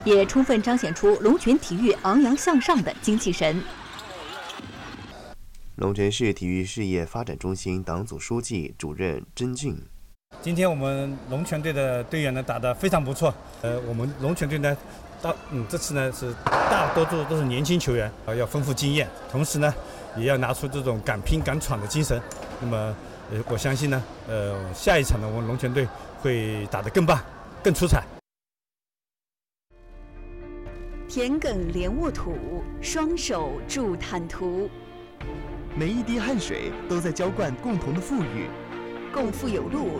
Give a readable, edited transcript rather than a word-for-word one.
也充分彰显出龙泉体育昂扬向上的精气神。 龙泉市体育事业发展中心党组书记、主任甄俊。 今天我们龙泉队的队员呢打得非常不错。我们龙泉队呢，这次呢是大多数都是年轻球员，要丰富经验，同时呢也要拿出这种敢拼敢闯的精神。那么，我相信呢，下一场呢我们龙泉队会打得更棒、更出彩。 田埂连沃土，双手筑坦途。 每一滴汗水都在浇灌共同的富裕。 共富有路，